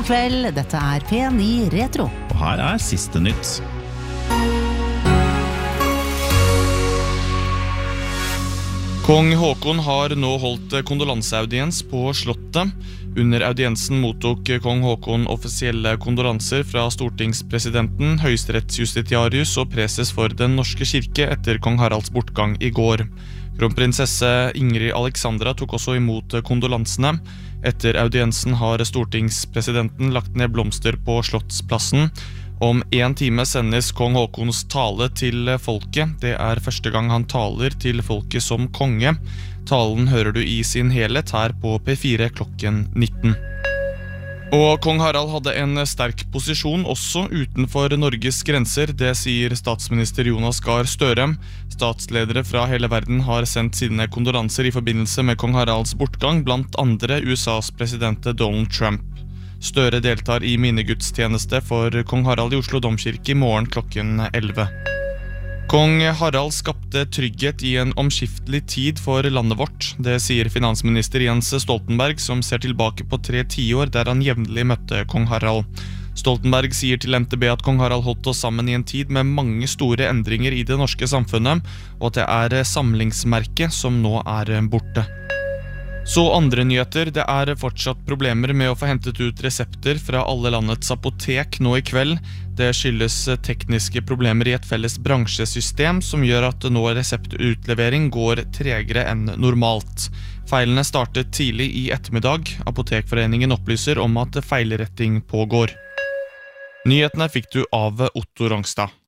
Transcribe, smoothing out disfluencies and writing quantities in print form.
kveld, dette P9 Retro. Og her siste nytt. Kong Haakon har nå holdt kondolanseaudiens på slottet. Under audiensen mottok kong Haakon offisielle kondolanser fra stortingspresidenten, høyesterettsjustitiarius og preses for den norske kirke etter kong Haralds bortgang i går. Kronprinsesse Ingrid Alexandra tok også imot kondolansene. Etter audiensen har stortingspresidenten lagt ned blomster på Slottsplassen. Om 1 time sendes kong Haakons tale til folket. Det første gang han taler til folket som konge. Talen hører du i sin helhet her på P4 klokken 19. Og kong Harald hadde en sterk posisjon også utenfor Norges grenser, det sier statsminister Jonas Gahr Støre. Statsledere fra hele verden har sendt sine kondolanser i forbindelse med kong Haralds bortgang, blant andre USAs president Donald Trump. Støre deltar i minnegudstjeneste for kong Harald i Oslo Domkirke i morgen klokken 11. Kong Harald skapte trygghet i en omskiftelig tid for landet vårt. Det sier finansminister Jens Stoltenberg, som ser tilbake på 3 tiår der han jevnlig møtte kong Harald. Stoltenberg sier til NTB at kong Harald holdt oss sammen i en tid med mange store endringer i det norske samfunnet, og at det samlingsmerket som nå borte. Så andre nyheter, det fortsatt problemer med å få hentet ut resepter fra alle landets apotek nå i kveld. Det skyldes tekniske problemer i et felles bransjesystem som gjør at nå reseptutlevering går tregere enn normalt. Feilene startet tidlig i ettermiddag. Apotekforeningen opplyser om at feilretting pågår. Nyhetene fikk du av Otto Rongstad.